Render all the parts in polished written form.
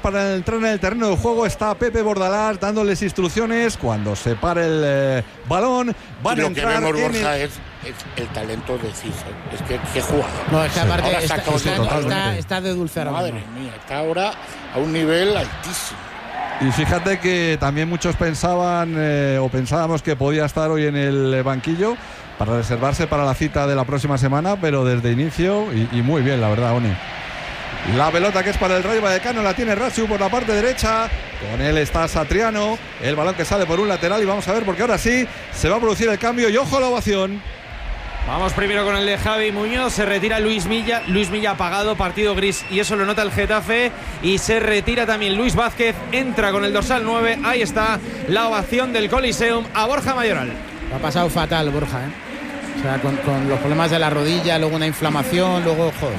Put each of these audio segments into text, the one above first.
para entrar en el terreno de juego. Está Pepe Bordalás dándoles instrucciones. Cuando se pare el balón, van a entrar. Lo que vemos, Borja, es el talento de Cisa. Es que qué jugador. No, es que aparte sí, está de dulce. Madre mía, está ahora a un nivel altísimo. Y fíjate que también muchos pensaban o pensábamos que podía estar hoy en el banquillo para reservarse para la cita de la próxima semana, pero desde inicio y muy bien, la verdad, Oni. La pelota que es para el Rayo Vallecano la tiene Rachu por la parte derecha. Con él está Satriano. El balón que sale por un lateral y vamos a ver porque ahora sí se va a producir el cambio y ojo a la ovación. Vamos primero con el de Javi Muñoz. Se retira Luis Milla apagado, partido gris, y eso lo nota el Getafe. Y se retira también Luis Vázquez. Entra con el dorsal 9. Ahí está la ovación del Coliseum a Borja Mayoral. Lo ha pasado fatal Borja, O sea, con los problemas de la rodilla, luego una inflamación, luego, joder.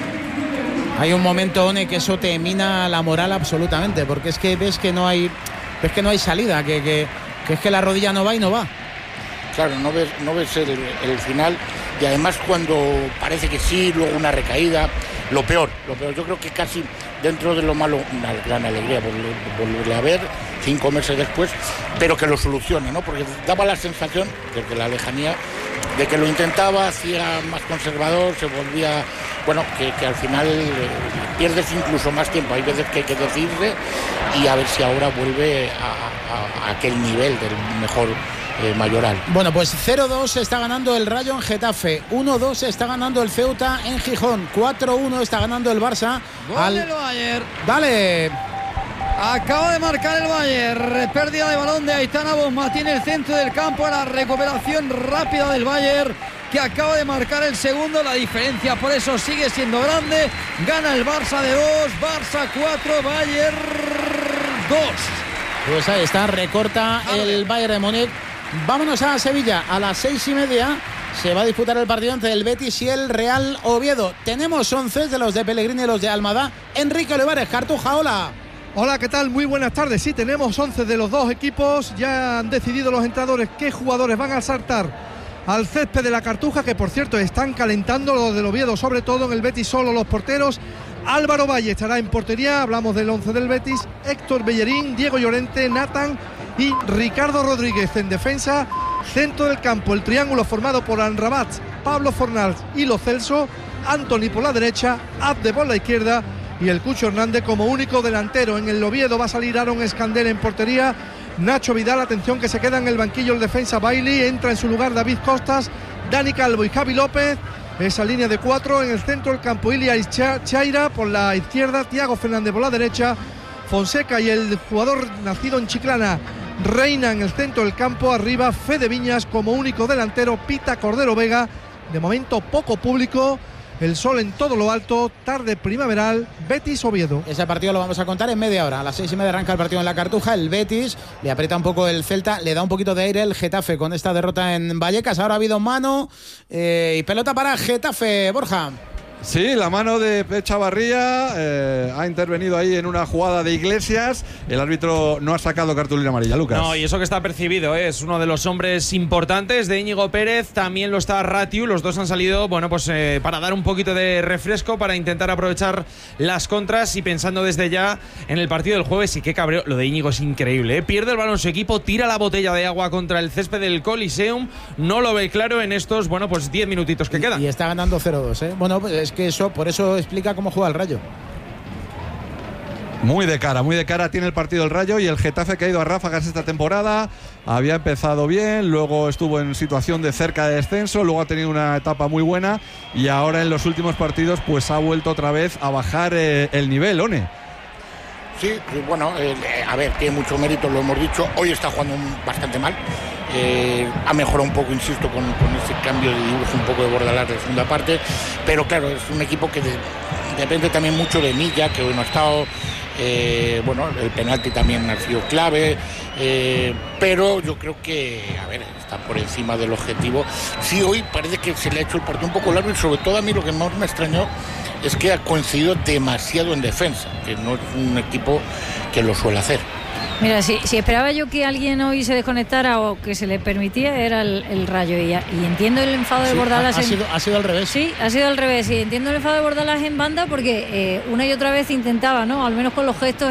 Hay un momento, One, que eso te mina la moral absolutamente, porque es que ves que no hay salida, que es que la rodilla no va y no va. Claro, no ves el final, y además cuando parece que sí, luego una recaída, lo peor, yo creo que casi dentro de lo malo, una gran alegría volverle a ver 5 meses después, pero que lo solucione, ¿no? Porque daba la sensación, desde la lejanía, de que lo intentaba, hacía más conservador, se volvía, bueno, que al final pierdes incluso más tiempo, hay veces que hay que decidirse, y a ver si ahora vuelve a aquel nivel del mejor Mayoral. Bueno, pues 0-2 está ganando el Rayo en Getafe, 1-2 está ganando el Ceuta en Gijón, 4-1 está ganando el Barça. Gol del Bayern. Dale. Acaba de marcar el Bayern. Pérdida de balón de Aitana Bosma. Tiene el centro del campo. La recuperación rápida del Bayern, que acaba de marcar el segundo. La diferencia por eso sigue siendo grande. Gana el Barça de 2. Barça 4, Bayern 2. Pues ahí está, recorta el Bayern de Múnich. Vámonos a Sevilla a las 6:30. Se va a disputar el partido entre el Betis y el Real Oviedo. Tenemos 11 de los de Pellegrini y los de Almada. Enrique Olivares, Cartuja, hola. Hola, ¿qué tal? Muy buenas tardes. Sí, tenemos 11 de los dos equipos. Ya han decidido los entrenadores qué jugadores van a saltar al césped de la Cartuja, que por cierto están calentando los del Oviedo, sobre todo en el Betis solo los porteros. Álvaro Valle estará en portería, hablamos del 11 del Betis. Héctor Bellerín, Diego Llorente, Nathan y Ricardo Rodríguez en defensa. Centro del campo, el triángulo formado por Amrabat, Pablo Fornals y Lo Celso. Antony por la derecha, Abde por la izquierda y el Cucho Hernández como único delantero. En el Oviedo va a salir Aaron Escandel en portería. Nacho Vidal, atención que se queda en el banquillo el defensa Bailey. Entra en su lugar David Costas, Dani Calvo y Javi López. Esa línea de 4 en el centro del campo, Ilia Chaira por la izquierda, Thiago Fernández por la derecha, Fonseca y el jugador nacido en Chiclana Reina en el centro del campo. Arriba Fede Viñas como único delantero, Pita Cordero Vega. De momento poco público, el sol en todo lo alto, tarde primaveral, Betis Oviedo. Ese partido lo vamos a contar en media hora. A las 6:30 arranca el partido en la Cartuja. El Betis le aprieta un poco el Celta, le da un poquito de aire el Getafe con esta derrota en Vallecas. Ahora ha habido mano y pelota para Getafe, Borja. Sí, la mano de Chavarría ha intervenido ahí en una jugada de Iglesias. El árbitro no ha sacado cartulina amarilla, Lucas. No, y eso que está percibido, es uno de los hombres importantes de Íñigo Pérez. También lo está Ratiu. Los dos han salido, bueno, pues para dar un poquito de refresco, para intentar aprovechar las contras y pensando desde ya en el partido del jueves. Y qué cabreo, lo de Íñigo es increíble, Pierde el balón su equipo, tira la botella de agua contra el césped del Coliseum. No lo ve claro en estos, bueno, pues 10 minutitos que quedan. Y está ganando 0-2, Bueno, pues es que eso, por eso explica cómo juega el Rayo. Muy de cara tiene el partido el Rayo, y el Getafe que ha ido a ráfagas esta temporada. Había empezado bien, luego estuvo en situación de cerca de descenso, luego ha tenido una etapa muy buena y ahora en los últimos partidos pues ha vuelto otra vez a bajar el nivel, One. Sí, bueno, a ver, tiene mucho mérito, lo hemos dicho. Hoy está jugando bastante mal. Ha mejorado un poco, insisto, con ese cambio de dibujo un poco de Bordalás de segunda parte, pero claro, es un equipo que depende también mucho de Milla, que hoy no ha estado. Bueno, el penalti también ha sido clave, pero yo creo que, a ver, está por encima del objetivo. Sí, hoy parece que se le ha hecho el partido un poco largo, y sobre todo a mí lo que más me extrañó es que ha coincidido demasiado en defensa, que no es un equipo que lo suele hacer. Mira, si esperaba yo que alguien hoy se desconectara o que se le permitía, era el Rayo. Y entiendo el enfado de Bordalás. Ha sido al revés. Sí, ha sido al revés. Y entiendo el enfado de Bordalás en banda porque una y otra vez intentaba, ¿no? Al menos con los gestos,